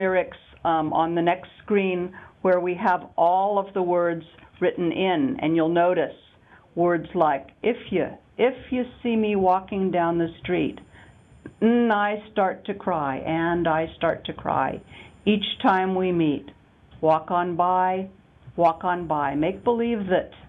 lyrics on the next screen where we have all of the words written in, and you'll notice words like if you see me walking down the street, I start to cry, and I start to cry. Each time we meet, walk on by, walk on by. Make believe that